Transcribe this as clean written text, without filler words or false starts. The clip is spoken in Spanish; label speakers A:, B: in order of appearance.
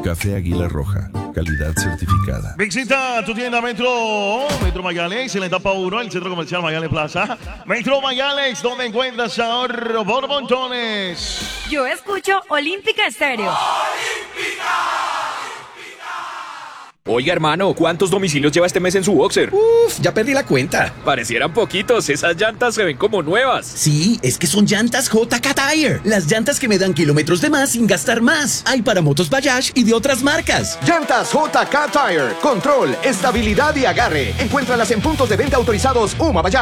A: Café Águila Roja, calidad certificada.
B: Visita tu tienda Metro Mayales en la etapa 1, el Centro Comercial Mayales Plaza. Metro Mayales, donde encuentras ahorro por montones.
C: Yo escucho Olímpica Estéreo.
D: Oiga, hermano, ¿cuántos domicilios lleva este mes en su boxer?
E: Uf, ya perdí la cuenta.
D: Parecieran poquitos, esas llantas se ven como nuevas.
E: Sí, es que son llantas JK Tire. Las llantas que me dan kilómetros de más sin gastar más. Hay para motos Bajaj y de otras marcas.
F: Llantas JK Tire. Control, estabilidad y agarre. Encuéntralas en puntos de venta autorizados UMA Bajaj.